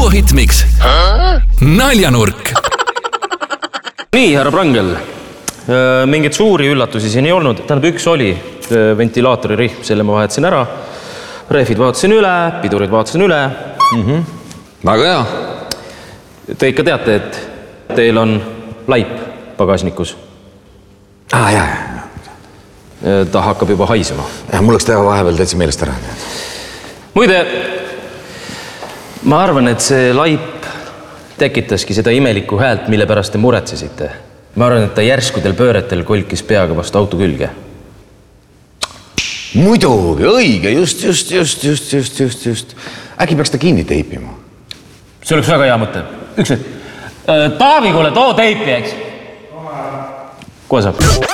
Hitmix. Naljanurk. Nii, härra Prangel. Mingeid suuri üllatusi siin ei olnud. Tähendab, üks oli ventilaatori rihm, selle ma vahetasin ära. Rehvid vaatasin üle, pidurid vaatasin üle. Väga hea. Te ikka teate, et teil on laip pagasnikus. Jaa. Ta hakkab juba haisema. Mul läks teha vahepeal täitsa meelest ära. Muide, ma arvan, et see laip tekitaski seda imelikku häält, mille pärast te muretsesite. Ma arvan, et ta järskudel pööretel kolkis peaga vastu auto külge. Muidugi, õige, just. Äkki peaks ta kinni teipima? See oleks väga hea mõte. Üks hetk. Taavi, kuule, too teipi, eks? Kohe saab.